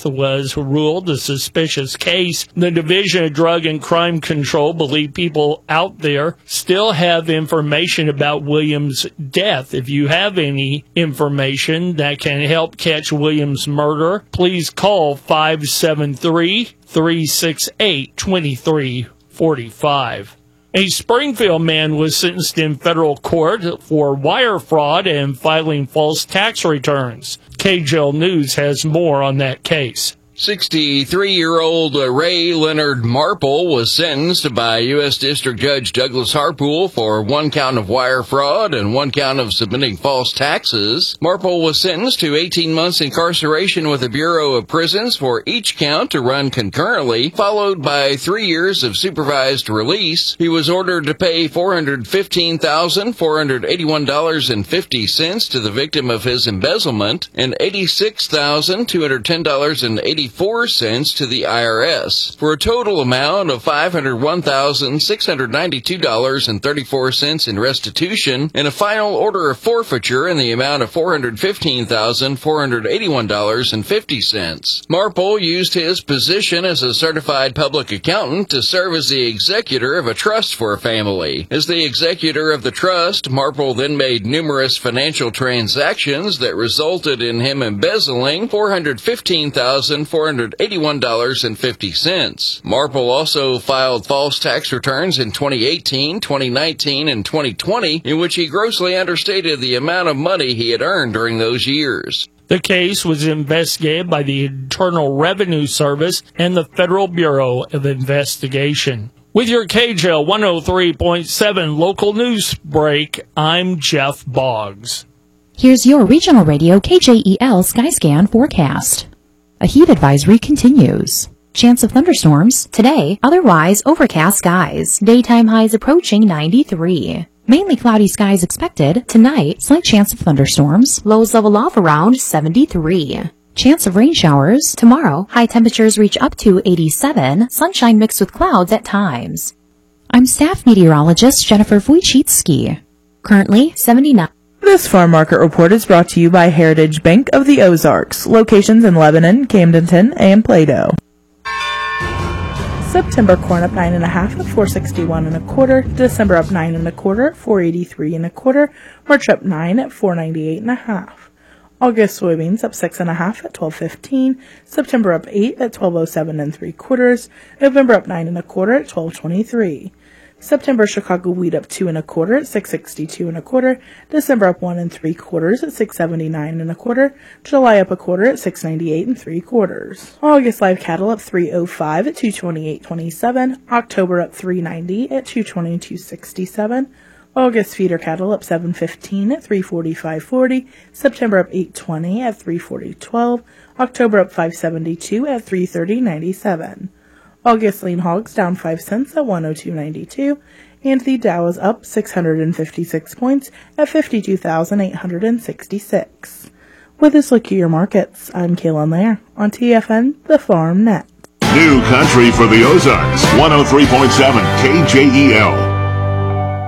death was ruled a suspicious case. The Division of Drug and Crime Control believe people out there still have information about Williams' death. If you have any information that can help catch Williams' murder, please call 573-368-2345. A Springfield man was sentenced in federal court for wire fraud and filing false tax returns. KJL News has more on that case. 63-year-old Ray Leonard Marple was sentenced by U.S. District Judge Douglas Harpool for 1 count of wire fraud and 1 count of submitting false taxes. Marple was sentenced to 18 months incarceration with the Bureau of Prisons for each count to run concurrently, followed by 3 years of supervised release. He was ordered to pay $415,481.50 to the victim of his embezzlement and $86,210.84 to the IRS, for a total amount of $501,692.34 in restitution, and a final order of forfeiture in the amount of $415,481.50. Marple used his position as a certified public accountant to serve as the executor of a trust for a family. As the executor of the trust, Marple then made numerous financial transactions that resulted in him embezzling $415,481.50. Marple also filed false tax returns in 2018, 2019, and 2020, in which he grossly understated the amount of money he had earned during those years. The case was investigated by the Internal Revenue Service and the Federal Bureau of Investigation. With your KJL 103.7 local news break, I'm Jeff Boggs. Here's your regional radio KJEL Skyscan forecast. A heat advisory continues. Chance of thunderstorms today, otherwise overcast skies. Daytime highs approaching 93. Mainly cloudy skies expected. Tonight, slight chance of thunderstorms. Lows level off around 73. Chance of rain showers. Tomorrow, high temperatures reach up to 87. Sunshine mixed with clouds at times. I'm staff meteorologist Jennifer Wojcicki. Currently 79. This farm market report is brought to you by Heritage Bank of the Ozarks. Locations in Lebanon, Camdenton, and Plato. September corn up 9 1/2 at $4.61 1/4. December up 9 1/4 at $4.83 1/4. March up 9 at $4.98 1/2. August soybeans up 6 1/2 at $12.15. September up 8 at $12.07 3/4. November up 9 1/4 at $12.23. September Chicago wheat up 2 1/4 at $6.62 1/4. December up 1 3/4 at $6.79 1/4. July up 1/4 at $6.98 3/4. August live cattle up 3.05 at $228.27. October up 3.90 at $222.67. August feeder cattle up 7.15 at $345.40. September up 8.20 at $340.12. October up 5.72 at $330.97. August lean hogs down 5 cents at $102.92, and the Dow is up 656 points at 52,866. With this look at your markets, I'm Kaylin Lair on TFN, the Farm Net. New country for the Ozarks, 103.7 KJEL.